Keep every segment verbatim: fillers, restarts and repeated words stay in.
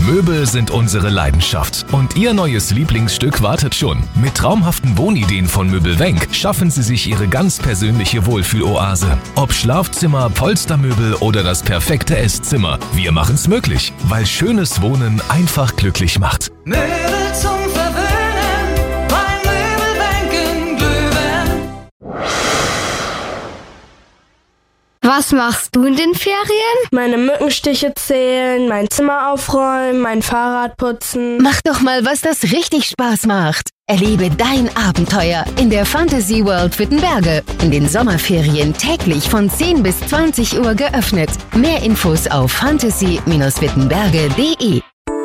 Möbel sind unsere Leidenschaft und Ihr neues Lieblingsstück wartet schon. Mit traumhaften Wohnideen von Möbelwenk schaffen Sie sich Ihre ganz persönliche Wohlfühloase. Ob Schlafzimmer, Polstermöbel oder das perfekte Esszimmer, wir machen's möglich, weil schönes Wohnen einfach glücklich macht. Möbel zum Verwöhnen, bei Möbelwenk in Glühwein. Was machst du in den Ferien? Meine Mückenstiche zählen, mein Zimmer aufräumen, mein Fahrrad putzen. Mach doch mal was, das richtig Spaß macht. Erlebe dein Abenteuer in der Fantasy World Wittenberge. In den Sommerferien täglich von zehn bis zwanzig Uhr geöffnet. Mehr Infos auf fantasy Bindestrich wittenberge punkt de.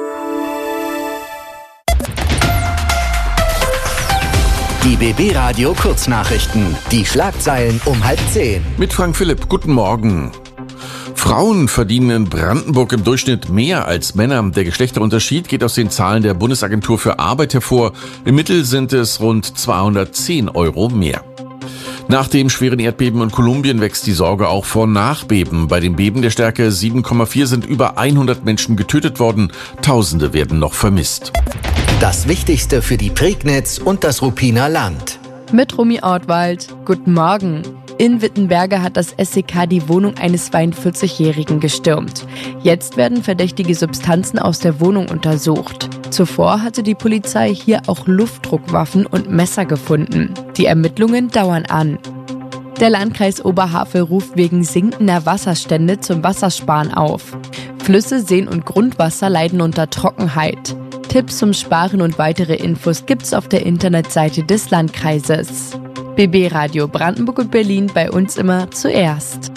Die B B-Radio Kurznachrichten. Die Schlagzeilen um halb zehn. Mit Frank Philipp. Guten Morgen. Frauen verdienen in Brandenburg im Durchschnitt mehr als Männer. Der Geschlechterunterschied geht aus den Zahlen der Bundesagentur für Arbeit hervor. Im Mittel sind es rund zweihundertzehn Euro mehr. Nach dem schweren Erdbeben in Kolumbien wächst die Sorge auch vor Nachbeben. Bei dem Beben der Stärke sieben Komma vier sind über hundert Menschen getötet worden. Tausende werden noch vermisst. Das Wichtigste für die Prignitz und das Ruppiner Land. Mit Romy Ortwald. Guten Morgen. In Wittenberge hat das S E K die Wohnung eines zweiundvierzigjährigen gestürmt. Jetzt werden verdächtige Substanzen aus der Wohnung untersucht. Zuvor hatte die Polizei hier auch Luftdruckwaffen und Messer gefunden. Die Ermittlungen dauern an. Der Landkreis Oberhavel ruft wegen sinkender Wasserstände zum Wassersparen auf. Flüsse, Seen und Grundwasser leiden unter Trockenheit. Tipps zum Sparen und weitere Infos gibt's auf der Internetseite des Landkreises. B B-Radio Brandenburg und Berlin, bei uns immer zuerst.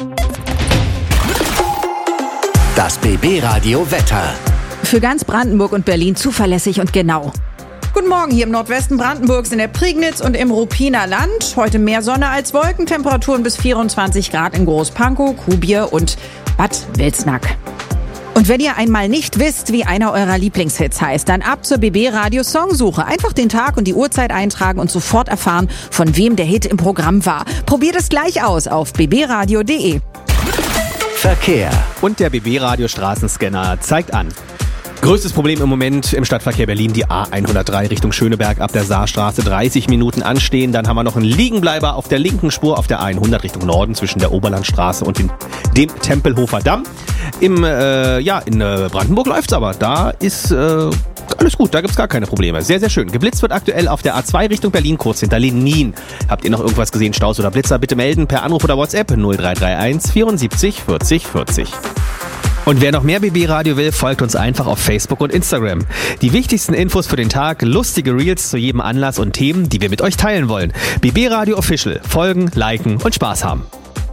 Das B B-Radio Wetter. Für ganz Brandenburg und Berlin zuverlässig und genau. Guten Morgen hier im Nordwesten Brandenburgs, in der Prignitz und im Ruppiner Land. Heute mehr Sonne als Wolken, Temperaturen bis vierundzwanzig Grad in Großpankow, Kuhbier und Bad Wilsnack. Und wenn ihr einmal nicht wisst, wie einer eurer Lieblingshits heißt, dann ab zur B B-Radio Songsuche. Einfach den Tag und die Uhrzeit eintragen und sofort erfahren, von wem der Hit im Programm war. Probiert es gleich aus auf b b radio punkt de. Verkehr. Und der B B-Radio Straßenscanner zeigt an. Größtes Problem im Moment im Stadtverkehr Berlin, die A hundertdrei Richtung Schöneberg ab der Saarstraße, dreißig Minuten anstehen. Dann haben wir noch einen Liegenbleiber auf der linken Spur auf der A hundert Richtung Norden zwischen der Oberlandstraße und dem, dem Tempelhofer Damm. Im, äh, ja, in äh, Brandenburg läuft's aber. Da ist äh, alles gut, da gibt's gar keine Probleme. Sehr, sehr schön. Geblitzt wird aktuell auf der A zwei Richtung Berlin, kurz hinter Lenin. Habt ihr noch irgendwas gesehen, Staus oder Blitzer? Bitte melden per Anruf oder WhatsApp null drei drei eins vierundsiebzig vierzig vierzig. Und wer noch mehr B B-Radio will, folgt uns einfach auf Facebook und Instagram. Die wichtigsten Infos für den Tag, lustige Reels zu jedem Anlass und Themen, die wir mit euch teilen wollen. B B-Radio Official. Folgen, liken und Spaß haben.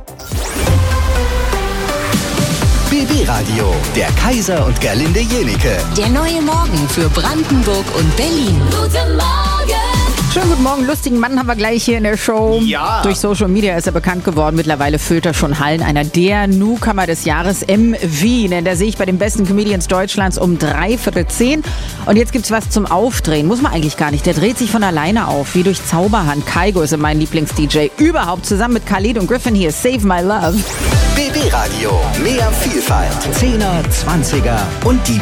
B B-Radio, der Kaiser und Gerlinde Jenike. Der neue Morgen für Brandenburg und Berlin. Guten Morgen! Schönen guten Morgen, lustigen Mann haben wir gleich hier in der Show. Ja. Durch Social Media ist er bekannt geworden. Mittlerweile füllt er schon Hallen. Einer der Newcomer des Jahres, M V. Denn da sehe ich bei den besten Comedians Deutschlands um dreiviertel zehn. Und jetzt gibt's was zum Aufdrehen. Muss man eigentlich gar nicht. Der dreht sich von alleine auf, wie durch Zauberhand. Kaigo ist mein Lieblings-D J überhaupt. Zusammen mit Khalid und Griffin hier. Save My Love. B B-Radio, mehr Vielfalt. Zehner, Zwanziger und die